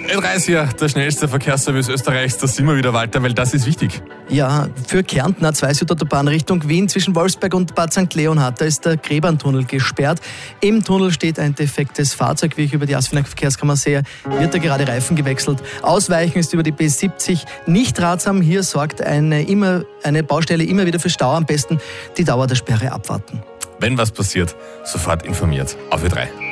Ö3 ist hier der schnellste Verkehrsservice Österreichs. Da sind wir wieder, Walter, weil das ist wichtig. Ja, für Kärntner 2 Südautobahn Richtung Wien zwischen Wolfsberg und Bad St. Leonhard. Da ist der Gräberntunnel gesperrt. Im Tunnel steht ein defektes Fahrzeug. Wie ich über die Asfinag Verkehrskammer sehe, wird da gerade Reifen gewechselt. Ausweichen ist über die B70 nicht ratsam. Hier sorgt eine Baustelle immer wieder für Stau. Am besten die Dauer der Sperre abwarten. Wenn was passiert, sofort informiert. Auf Ö3.